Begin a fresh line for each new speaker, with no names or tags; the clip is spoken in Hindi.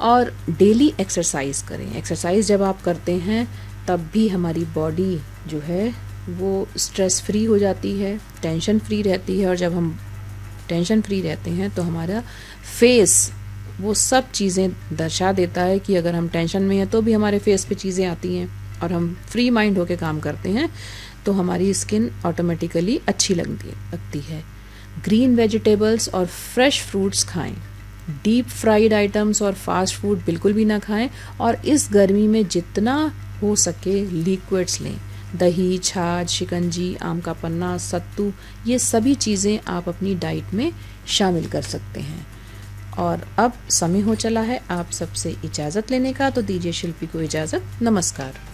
और डेली एक्सरसाइज करें। एक्सरसाइज जब आप करते हैं तब भी हमारी बॉडी जो है वो स्ट्रेस फ्री हो जाती है, टेंशन फ्री रहती है, और जब हम टेंशन फ्री रहते हैं तो हमारा फेस वो सब चीज़ें दर्शा देता है कि अगर हम टेंशन में हैं तो भी हमारे फेस पे चीज़ें आती हैं, और हम फ्री माइंड होके काम करते हैं तो हमारी स्किन ऑटोमेटिकली अच्छी लगती है। ग्रीन वेजिटेबल्स और फ्रेश फ्रूट्स खाएं, डीप फ्राइड आइटम्स और फास्ट फूड बिल्कुल भी ना खाएं, और इस गर्मी में जितना हो सके लिक्विड्स लें। दही, छाछ, शिकंजी, आम का पन्ना, सत्तू, ये सभी चीज़ें आप अपनी डाइट में शामिल कर सकते हैं। और अब समय हो चला है आप सबसे इजाज़त लेने का, तो दीजिए शिल्पी को इजाज़त। नमस्कार।